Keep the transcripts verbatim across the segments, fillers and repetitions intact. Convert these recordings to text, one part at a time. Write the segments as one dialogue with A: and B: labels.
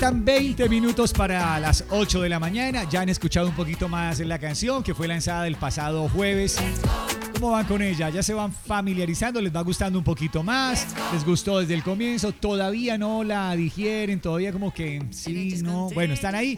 A: Faltan veinte minutos para las ocho de la mañana. Ya han escuchado un poquito más la canción que fue lanzada el pasado jueves. ¿Cómo van con ella? ¿Ya se van familiarizando? ¿Les va gustando un poquito más? ¿Les gustó desde el comienzo? ¿Todavía no la digieren? ¿Todavía como que sí, no? Bueno, están ahí.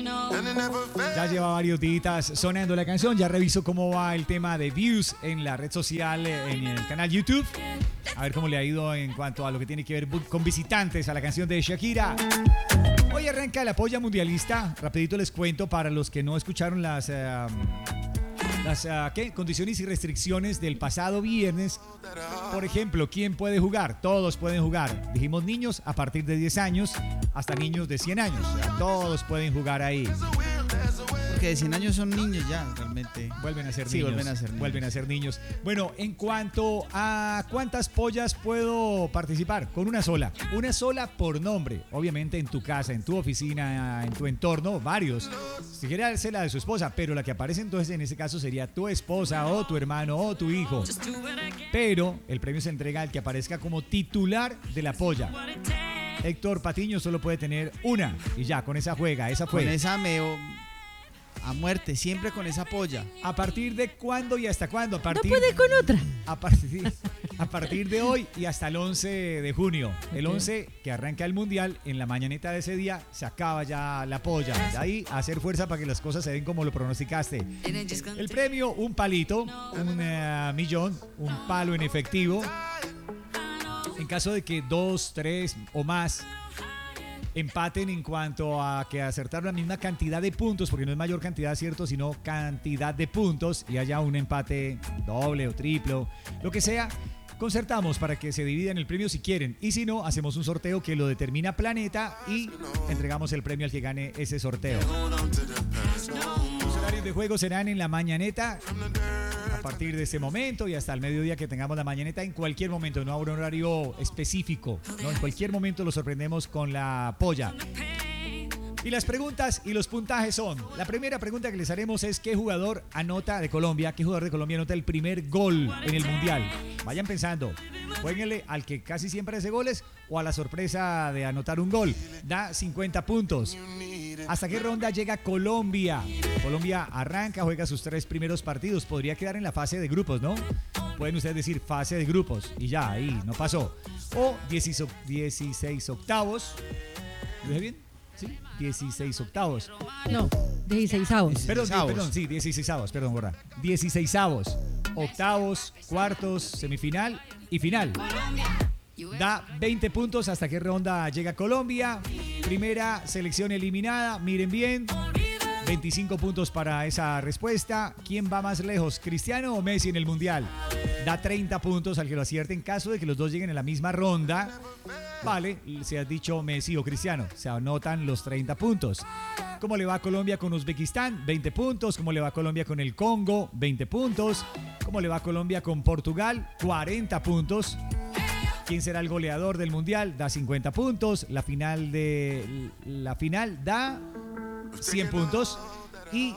A: Ya lleva varios días sonando la canción. Ya reviso cómo va el tema de views en la red social, en el canal YouTube. A ver cómo le ha ido en cuanto a lo que tiene que ver con visitantes a la canción de Shakira. Hoy arranca la polla mundialista. Rapidito les cuento para los que no escucharon las... Uh, Las uh, ¿qué? condiciones y restricciones del pasado viernes. Por ejemplo, ¿quién puede jugar? Todos pueden jugar. Dijimos niños a partir de diez años hasta niños de cien años. O sea, todos pueden jugar ahí.
B: Porque de cien años son niños ya, realmente.
A: Vuelven a ser
B: sí,
A: niños.
B: Vuelven a ser niños.
A: Vuelven a ser niños. Bueno, en cuanto a cuántas pollas puedo participar, con una sola. Una sola por nombre. Obviamente en tu casa, en tu oficina, en tu entorno, varios. Si quiere darse la de su esposa, pero la que aparece entonces en ese caso sería tu esposa o tu hermano o tu hijo. Pero el premio se entrega al que aparezca como titular de la polla. Héctor Patiño solo puede tener una y ya, con esa juega, esa fue.
B: Con esa meo a muerte, siempre con esa polla.
A: ¿A partir de cuándo y hasta cuándo? A partir,
C: no puede con otra.
A: A partir, a partir de hoy y hasta el once de junio. El once que arranca el mundial, en la mañanita de ese día se acaba ya la polla. De ahí a hacer fuerza para que las cosas se den como lo pronosticaste. El premio, un palito, un uh, millón, un palo en efectivo. En caso de que dos, tres o más empaten en cuanto a que acertaron la misma cantidad de puntos, porque no es mayor cantidad, cierto, sino cantidad de puntos, y haya un empate doble o triple, lo que sea, concertamos para que se dividan el premio si quieren, y si no, hacemos un sorteo que lo determina Planeta y entregamos el premio al que gane ese sorteo. Los horarios de juego serán en la mañaneta a partir de ese momento y hasta el mediodía que tengamos la mañaneta. En cualquier momento, no habrá un horario específico, ¿no? En cualquier momento lo sorprendemos con la polla. Y las preguntas y los puntajes son: la primera pregunta que les haremos es ¿qué jugador anota de Colombia? ¿Qué jugador de Colombia anota el primer gol en el Mundial? Vayan pensando, jueguenle al que casi siempre hace goles o a la sorpresa de anotar un gol. Da cincuenta puntos. ¿Hasta qué ronda llega Colombia? Colombia arranca, juega sus tres primeros partidos. Podría quedar en la fase de grupos, ¿no? Pueden ustedes decir fase de grupos y ya, ahí, no pasó. O dieciséis octavos. ¿Lo dije bien? ¿Sí? dieciséis octavos.
C: No, dieciséisavos.
A: Perdón, sí, perdón, sí, dieciséisavos, perdón, gorda. dieciséisavos, octavos, cuartos, semifinal y final. Da veinte puntos. ¿Hasta qué ronda llega Colombia? Primera selección eliminada, miren bien. veinticinco puntos para esa respuesta. ¿Quién va más lejos, Cristiano o Messi en el Mundial? Da treinta puntos al que lo acierte. En caso de que los dos lleguen en la misma ronda, vale, se ha dicho Messi o Cristiano, se anotan los treinta puntos. ¿Cómo le va a Colombia con Uzbekistán? veinte puntos. ¿Cómo le va a Colombia con el Congo? veinte puntos. ¿Cómo le va a Colombia con Portugal? cuarenta puntos. ¿Quién será el goleador del Mundial? Da cincuenta puntos. La final de la final da cien puntos y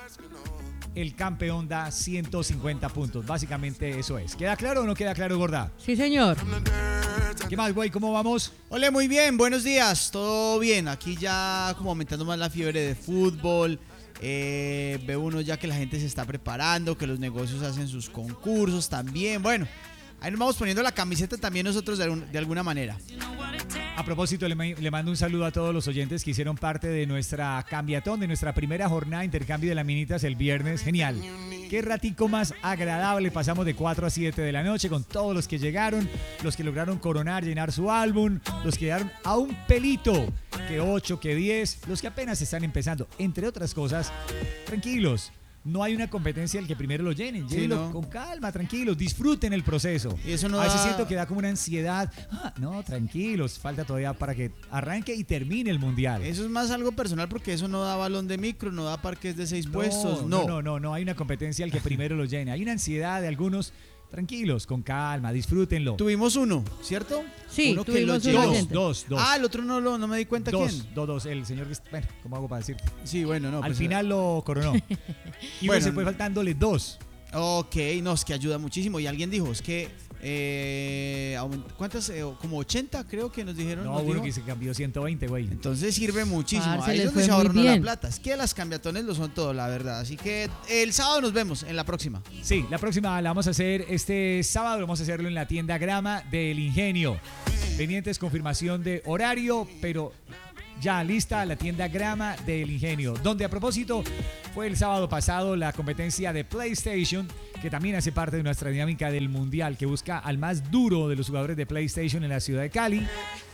A: el campeón da ciento cincuenta puntos. Básicamente eso es. ¿Queda claro o no queda claro, gorda?
C: Sí, señor.
A: ¿Qué más, güey? ¿Cómo vamos?
B: Hola, muy bien, buenos días, todo bien. Aquí ya como aumentando más la fiebre de fútbol. Eh, ve uno ya que la gente se está preparando, que los negocios hacen sus concursos también. Bueno, ahí nos vamos poniendo la camiseta también nosotros de, algún, de alguna manera.
A: A propósito, le, le mando un saludo a todos los oyentes que hicieron parte de nuestra cambiatón, de nuestra primera jornada de intercambio de laminitas el viernes. Genial. Qué ratico más agradable. Pasamos de cuatro a siete de la noche con todos los que llegaron, los que lograron coronar, llenar su álbum, los que llegaron a un pelito, que ocho, que diez, los que apenas están empezando. Entre otras cosas, tranquilos. No hay una competencia el que primero lo llenen. Llénenlo sí, ¿no? con calma, tranquilos, disfruten el proceso.
B: Y eso no
A: a veces
B: da...
A: siento que da como una ansiedad. Ah, no, tranquilos, falta todavía para que arranque y termine el mundial.
B: Eso es más algo personal porque eso no da balón de micro, no da parques de seis no, puestos. No.
A: no, no, no, no hay una competencia el que primero lo llene. Hay una ansiedad de algunos. Tranquilos, con calma, disfrútenlo.
B: Tuvimos uno, ¿cierto?
C: Sí,
B: uno
C: tuvimos
B: que
C: uno.
A: Dos, dos, dos.
B: Ah, el otro no lo, no me di cuenta
A: dos,
B: quién.
A: Dos, dos, el señor que... Bueno, ¿cómo hago para decir?
B: Sí, bueno, no.
A: Al
B: pues,
A: final lo coronó. Y bueno, se fue faltándole dos.
B: Ok, no, es que ayuda muchísimo. Y alguien dijo, es que Eh, ¿Cuántas? Eh, como ochenta creo que nos dijeron.
A: No,
B: nos
A: uno
B: dijo.
A: que se cambió ciento veinte, güey.
B: Entonces sirve muchísimo.
C: Parce,
B: Ahí
C: les
B: es donde
C: fue
B: se
C: muy
B: ahorra la
C: bien.
B: plata. Es que las cambiatones lo son todo, la verdad. Así que el sábado nos vemos en la próxima.
A: Sí, la próxima la vamos a hacer este sábado, vamos a hacerlo en la tienda Grama del Ingenio. Pendientes, confirmación de horario, pero ya lista la tienda Grama del Ingenio, donde a propósito fue el sábado pasado la competencia de PlayStation, que también hace parte de nuestra dinámica del Mundial, que busca al más duro de los jugadores de PlayStation en la ciudad de Cali.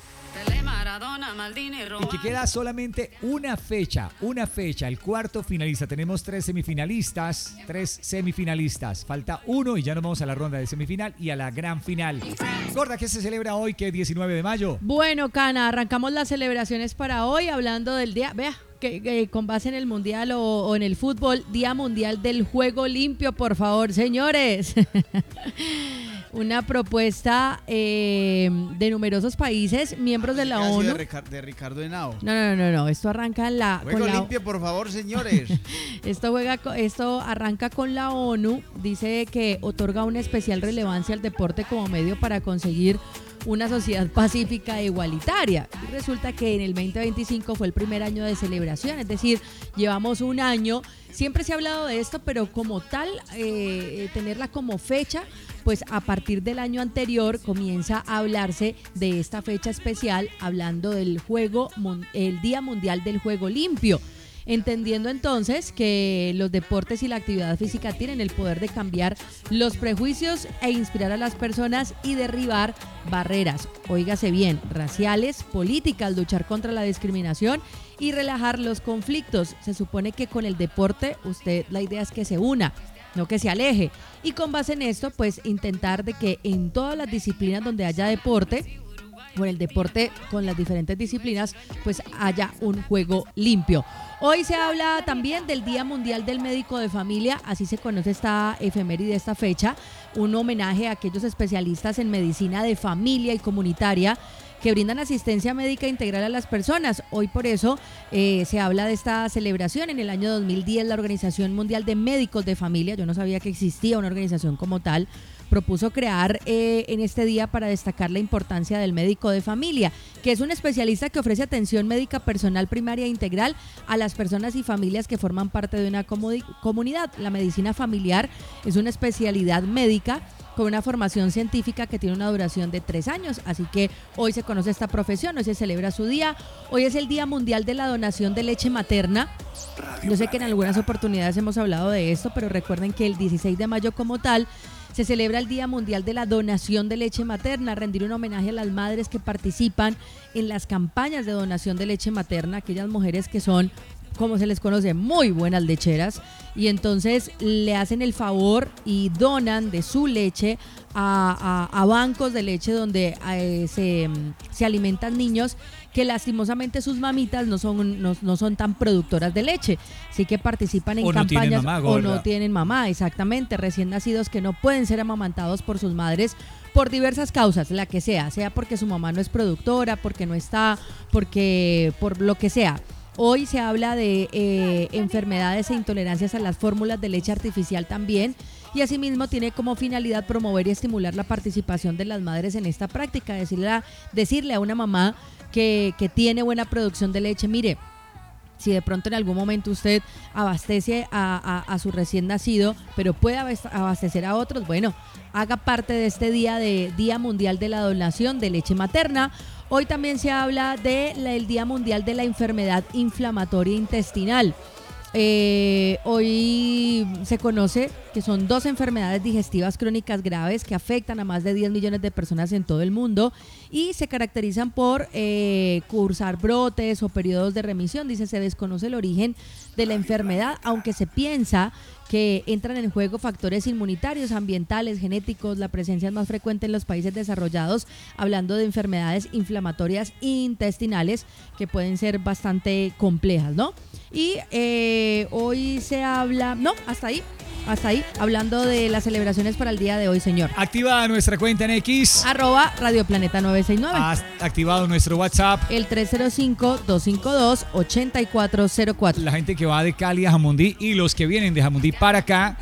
A: Y que queda solamente una fecha, una fecha, el cuarto finalista. Tenemos tres semifinalistas, tres semifinalistas. Falta uno y ya nos vamos a la ronda de semifinal y a la gran final. Gorda, ¿qué se celebra hoy, que es diecinueve de mayo?
C: Bueno, Cana, arrancamos las celebraciones para hoy hablando del día, vea, que, que con base en el mundial o, o en el fútbol, Día Mundial del Juego Limpio, por favor, señores. Una propuesta eh, de numerosos países, miembros de la
B: Casi
C: ONU.
B: De, Rica- de Ricardo Henao.
C: No, no, no, no, esto arranca en la...
B: Juego
C: con la
B: limpio, por favor, señores.
C: Esto, juega, co- esto arranca con la ONU, dice que otorga una especial relevancia al deporte como medio para conseguir una sociedad pacífica e igualitaria. Y resulta que en el veinte veinticinco fue el primer año de celebración, es decir, llevamos un año, siempre se ha hablado de esto, pero como tal, eh, tenerla como fecha, pues a partir del año anterior comienza a hablarse de esta fecha especial, hablando del juego, mun- el Día Mundial del Juego Limpio. Entendiendo entonces que los deportes y la actividad física tienen el poder de cambiar los prejuicios e inspirar a las personas y derribar barreras, óigase bien, raciales, políticas, luchar contra la discriminación y relajar los conflictos. Se supone que con el deporte usted, la idea es que se una, no que se aleje. Y con base en esto, pues intentar de que en todas las disciplinas donde haya deporte, o en el deporte con las diferentes disciplinas, pues haya un juego limpio. Hoy se habla también del Día Mundial del Médico de Familia, así se conoce esta efeméride, esta fecha, un homenaje a aquellos especialistas en medicina de familia y comunitaria que brindan asistencia médica integral a las personas. Hoy por eso eh, se habla de esta celebración. En el año dos mil diez la Organización Mundial de Médicos de Familia, yo no sabía que existía una organización como tal, propuso crear eh, en este día para destacar la importancia del médico de familia, que es un especialista que ofrece atención médica personal primaria e integral a las personas y familias que forman parte de una comodi- comunidad. La medicina familiar es una especialidad médica con una formación científica que tiene una duración de tres años, así que hoy se conoce esta profesión, hoy se celebra su día. Hoy es el Día Mundial de la Donación de Leche Materna. Yo sé que en algunas oportunidades hemos hablado de esto, pero recuerden que el dieciséis de mayo como tal se celebra el Día Mundial de la Donación de Leche Materna, rendir un homenaje a las madres que participan en las campañas de donación de leche materna, aquellas mujeres que son, como se les conoce, muy buenas lecheras, y entonces le hacen el favor y donan de su leche a, a, a bancos de leche donde eh, se, se alimentan niños que lastimosamente sus mamitas no son, no, no son tan productoras de leche, así que participan en
A: O no tienen
C: campañas
A: mamá,
C: o
A: gorda.
C: no tienen mamá, exactamente, recién nacidos que no pueden ser amamantados por sus madres por diversas causas, la que sea, sea porque su mamá no es productora, porque no está, porque por lo que sea. Hoy se habla de eh, enfermedades e intolerancias a las fórmulas de leche artificial también, y asimismo tiene como finalidad promover y estimular la participación de las madres en esta práctica, decirle a, decirle a una mamá que, que tiene buena producción de leche, mire, si de pronto en algún momento usted abastece a, a, a su recién nacido, pero puede abastecer a otros, bueno, haga parte de este día de Día Mundial de la Donación de Leche Materna. Hoy también se habla del Día Mundial de la Enfermedad Inflamatoria Intestinal. Eh, hoy se conoce que son dos enfermedades digestivas crónicas graves que afectan a más de diez millones de personas en todo el mundo y se caracterizan por eh, cursar brotes o periodos de remisión. Dice, se desconoce el origen de la enfermedad, aunque se piensa que entran en juego factores inmunitarios, ambientales, genéticos. La presencia es más frecuente en los países desarrollados, hablando de enfermedades inflamatorias intestinales que pueden ser bastante complejas, ¿no? Y eh, hoy se habla, no, hasta ahí, hasta ahí, hablando de las celebraciones para el día de hoy, señor.
A: Activa nuestra cuenta en X.
C: Arroba Radio Planeta nueve seis nueve.
A: Has activado nuestro WhatsApp.
C: El tres cero cinco, dos cinco dos, ocho cuatro cero cuatro.
A: La gente que va de Cali a Jamundí y los que vienen de Jamundí para acá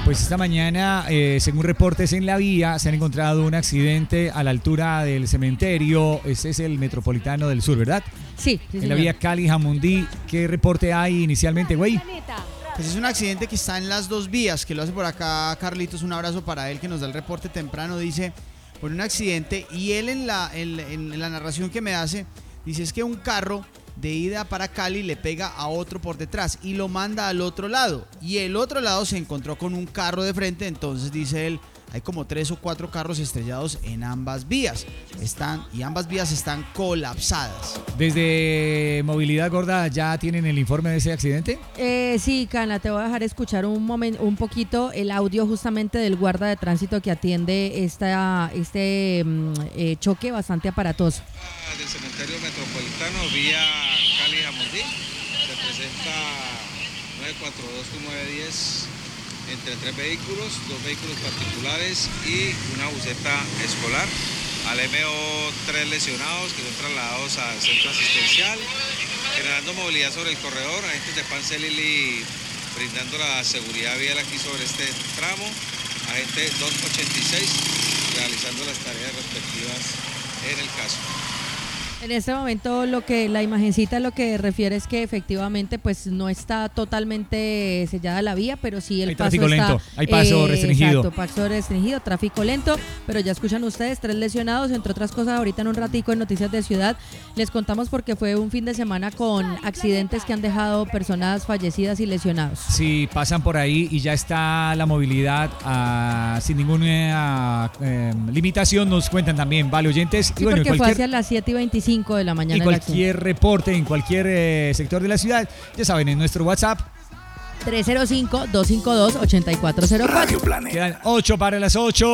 A: Pues esta mañana, eh, según reportes en la vía, se han encontrado un accidente a la altura del cementerio. Ese es el Metropolitano del Sur, ¿verdad?
C: Sí, sí,
A: En
C: señor.
A: la vía Cali-Jamundí. ¿Qué reporte hay inicialmente, güey?
B: Pues es un accidente que está en las dos vías, que lo hace por acá Carlitos, un abrazo para él que nos da el reporte temprano, dice, por un accidente, y él en la, en, en la narración que me hace, dice es que un carro de ida para Cali le pega a otro por detrás y lo manda al otro lado, y el otro lado se encontró con un carro de frente, entonces dice él, hay como tres o cuatro carros estrellados en ambas vías, están, y ambas vías están colapsadas.
A: Desde Movilidad Gorda, ¿ya tienen el informe de ese accidente?
C: Eh, sí, Cana, te voy a dejar escuchar un momento, un poquito el audio justamente del guarda de tránsito que atiende esta, este mm, eh, choque bastante aparatoso.
D: Del cementerio metropolitano vía Cali Jamundí se presenta nueve cuatro dos nueve diez entre tres vehículos, dos vehículos particulares y una buseta escolar. Al M O tres lesionados que son trasladados al centro asistencial, generando movilidad sobre el corredor, agentes de Pancelili brindando la seguridad vial aquí sobre este tramo, agente doscientos ochenta y seis realizando las tareas respectivas en el caso.
C: En este momento lo que la imagencita lo que refiere es que efectivamente pues no está totalmente sellada la vía, pero sí el
A: Hay
C: paso
A: tráfico
C: está,
A: lento, hay paso restringido.
C: Exacto, paso restringido, tráfico lento, pero ya escuchan ustedes, tres lesionados, entre otras cosas, ahorita en un ratico en Noticias de Ciudad les contamos porque fue un fin de semana con accidentes que han dejado personas fallecidas y lesionados.
A: Si pasan por ahí y ya está la movilidad ah, sin ninguna eh, limitación, nos cuentan también, vale, oyentes.
C: Sí,
A: y bueno,
C: porque
A: en
C: fue
A: cualquier,
C: hacia las siete y veinticinco de la mañana.
A: y
C: el accidente.
A: cualquier reporte en cualquier eh, sector de la ciudad, ya saben, en nuestro WhatsApp.
C: tres cero cinco, dos cinco dos, ocho cuatro cero cuatro.
A: Quedan ocho para las ocho.